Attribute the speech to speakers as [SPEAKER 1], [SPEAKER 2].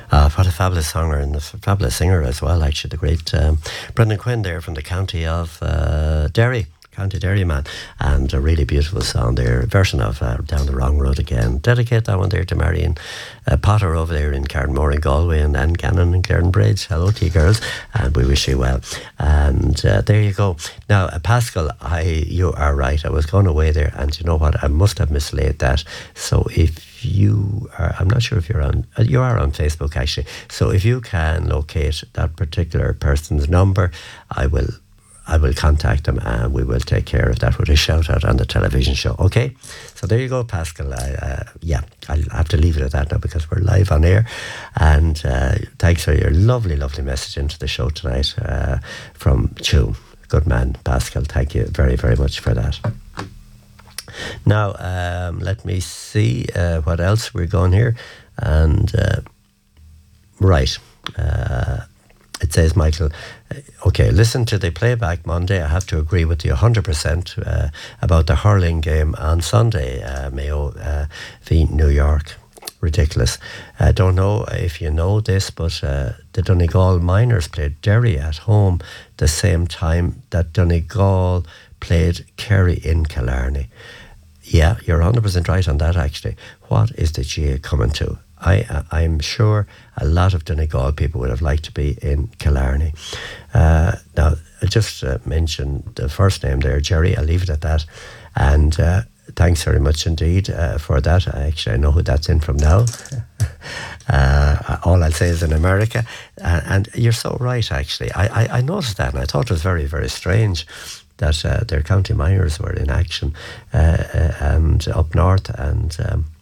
[SPEAKER 1] What a fabulous singer and a fabulous singer as well, actually. The great Brendan Quinn there from the county of Derry. County Derry man, and a really beautiful song there, version of Down the Wrong Road Again. Dedicate that one there to Marion Potter over there in Carnmore in Galway, and Anne Gannon in Claren Bridge. Hello to you girls, and we wish you well. And there you go. Now, Pascal, you are right. I was going away there, and you know what? I must have mislaid that. So if you are, I'm not sure if you're on, you are on Facebook actually. So if you can locate that particular person's number, I will contact them and we will take care of that with a shout out on the television show. Okay, so there you go, Pascal. I'll have to leave it at that now because we're live on air. And thanks for your lovely message into the show tonight from Chu. Good man, Pascal. Thank you very, very much for that. Now, let me see what else we're going here. And right. It says, Michael, okay, listen to the playback Monday. I have to agree with you 100% about the hurling game on Sunday, Mayo v New York. Ridiculous. I don't know if you know this, but the Donegal Miners played Derry at home the same time that Donegal played Kerry in Killarney. Yeah, you're 100% right on that, actually. What is the GA coming to? I'm sure a lot of Donegal people would have liked to be in Killarney. Now, I just mentioned the first name there, Jerry. I'll leave it at that. And thanks very much indeed for that. I know who that's in from now. All I'll say is in America. And you're so right, actually. I noticed that, and I thought it was very, very strange that their county miners were in action and up north, and